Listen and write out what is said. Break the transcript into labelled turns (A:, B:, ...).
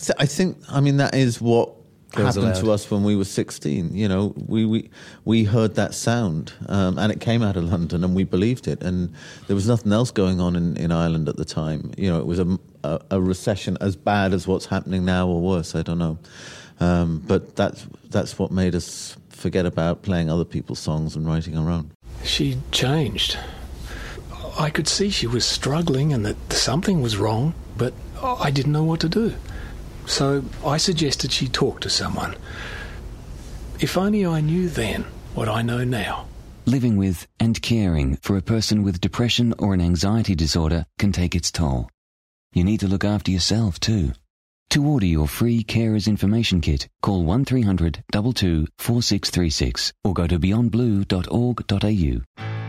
A: I think, I mean, that is what
B: Girls
A: happened
B: Aloud.
A: to us when we were 16. You know, we heard that sound, and it came out of London, and we believed it. And there was nothing else going on in Ireland at the time. You know, it was a recession as bad as what's happening now, or worse. I don't know. But that's what made us forget about playing other people's songs and writing our own.
C: She changed. I could see she was struggling and that something was wrong, but I didn't know what to do. So I suggested she talk to someone. If only I knew then what I know now.
D: Living with and caring for a person with depression or an anxiety disorder can take its toll. You need to look after yourself too. To order your free Carers Information Kit, call 1300 22 4636 or go to beyondblue.org.au.